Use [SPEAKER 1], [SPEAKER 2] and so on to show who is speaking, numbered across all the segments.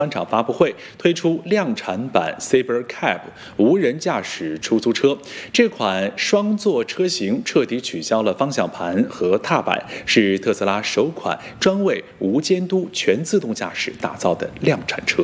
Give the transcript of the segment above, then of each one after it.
[SPEAKER 1] 专场发布会推出量产版 Cybercab 无人驾驶出租车，这款双座车型彻底取消了方向盘和踏板，是特斯拉首款专为无监督全自动驾驶打造的量产车。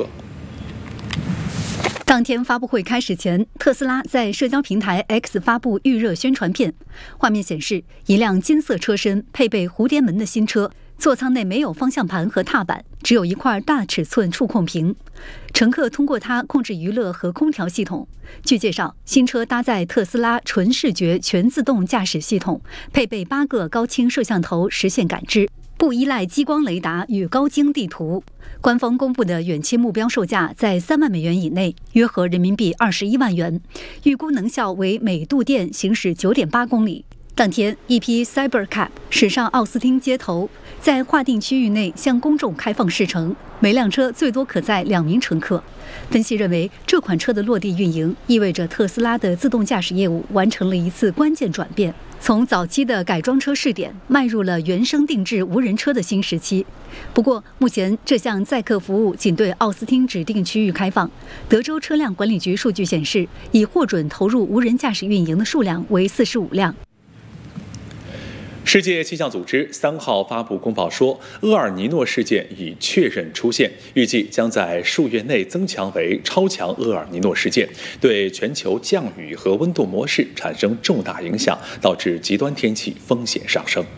[SPEAKER 2] 当天发布会开始前，特斯拉在社交平台 X 发布预热宣传片，画面显示一辆金色车身配备蝴蝶门的新车，座舱内没有方向盘和踏板，只有一块大尺寸触控屏，乘客通过它控制娱乐和空调系统。据介绍，新车搭载特斯拉纯视觉全自动驾驶系统，配备8个高清摄像头实现感知，不依赖激光雷达与高精地图。官方公布的远期目标售价在3万美元以内，约合人民币21万元，预估能效为每度电行驶9.8公里。当天，一批 Cybercab 驶上奥斯汀街头，在划定区域内向公众开放试乘，每辆车最多可载2名乘客。分析认为，这款车的落地运营意味着特斯拉的自动驾驶业务完成了一次关键转变，从早期的改装车试点迈入了原生定制无人车的新时期。不过，目前这项载客服务仅对奥斯汀指定区域开放。德州车辆管理局数据显示，已获准投入无人驾驶运营的数量为45辆。
[SPEAKER 1] 世界气象组织3号发布公报说，厄尔尼诺事件已确认出现，预计将在数月内增强为超强厄尔尼诺事件，对全球降雨和温度模式产生重大影响，导致极端天气风险上升。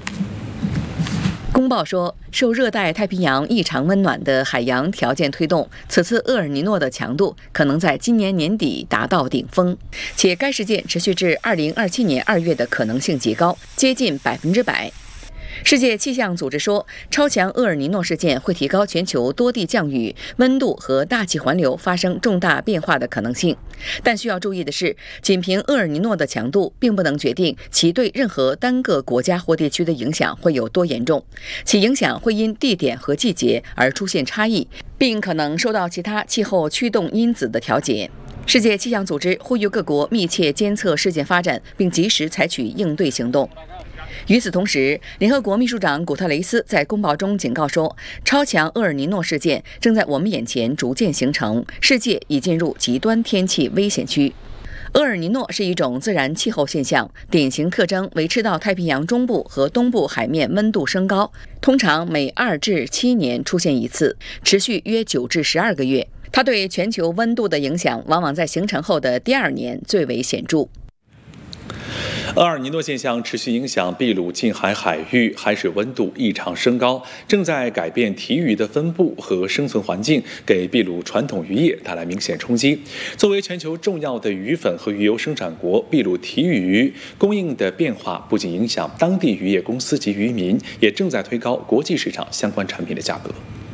[SPEAKER 3] 公报说，受热带太平洋异常温暖的海洋条件推动，此次厄尔尼诺的强度可能在今年年底达到顶峰，且该事件持续至2027年2月的可能性极高，接近100%。世界气象组织说，超强厄尔尼诺事件会提高全球多地降雨、温度和大气环流发生重大变化的可能性。但需要注意的是，仅凭厄尔尼诺的强度并不能决定其对任何单个国家或地区的影响会有多严重，其影响会因地点和季节而出现差异，并可能受到其他气候驱动因子的调节。世界气象组织呼吁各国密切监测事件发展，并及时采取应对行动。与此同时，联合国秘书长古特雷斯在公报中警告说，超强厄尔尼诺事件正在我们眼前逐渐形成，世界已进入极端天气危险区。厄尔尼诺是一种自然气候现象，典型特征为赤道太平洋中部和东部海面温度升高，通常每2至7年出现一次，持续约9至12个月。它对全球温度的影响往往在形成后的第2年最为显著。
[SPEAKER 1] 厄尔尼诺现象持续影响秘鲁近海海域，海水温度异常升高，正在改变鲫鱼的分布和生存环境，给秘鲁传统渔业带来明显冲击。作为全球重要的鱼粉和鱼油生产国，秘鲁鲫鱼供应的变化不仅影响当地渔业公司及渔民，也正在推高国际市场相关产品的价格。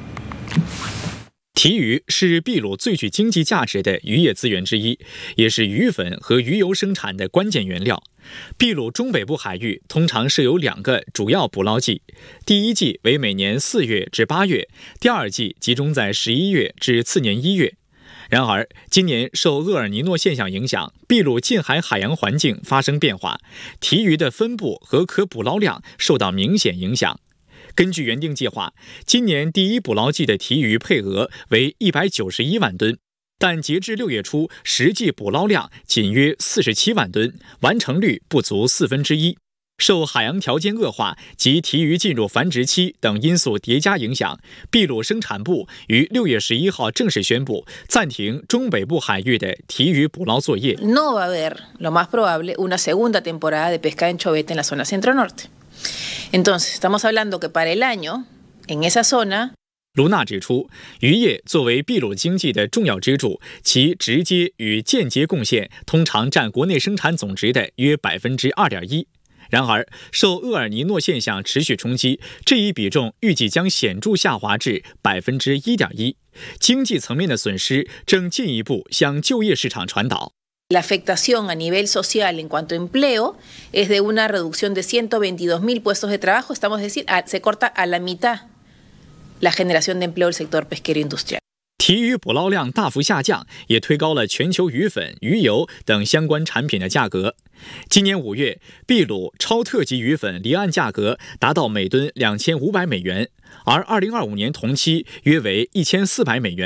[SPEAKER 4] 鲫鱼是秘鲁最具经济价值的渔业资源之一，也是鱼粉和鱼油生产的关键原料。秘鲁中北部海域通常设有2个主要捕捞季，第一季为每年4月至8月，第二季集中在11月至次年1月。然而，今年受厄尔尼诺现象影响，秘鲁近海海洋环境发生变化，鲫鱼的分布和可捕捞量受到明显影响。根据原定计划，今年第一捕捞季的鲫鱼配额为191万吨，但截至6月初，实际捕捞量仅约47万吨，完成率不足1/4。受海洋条件恶化及鲫鱼进入繁殖期等因素叠加影响，秘鲁生产部于6月11号正式宣布暂停中北部海域的鲫鱼捕捞作业。
[SPEAKER 5] No va a haber, lo más probable, una segunda temporada de pesca de anchovete en la zona centro-norte.Entonces, estamos hablando que para el año, en esa zona,
[SPEAKER 4] 卢娜指出，渔业作为秘鲁经济的重要支柱，其直接与间接贡献通常占国内生产总值的约2.1%。然而，受厄尔尼诺现象持续冲击，这一比重预计将显著下滑至1.1%。经济层面的损失正进一步向就业市场传导。
[SPEAKER 5] La afectación a nivel social en cuanto a empleo es de una reducción de 122.000 puestos de trabajo, estamos decir, se corta a la mitad la generación de empleo del sector pesquero industrial.
[SPEAKER 4] 鲫鱼捕捞量大幅下降，也推高了全球鱼粉、鱼油等相关产品的价格。今年5月，秘鲁超特级鱼粉离岸价格达到每吨2500美元，而2025年同期约为1400美元。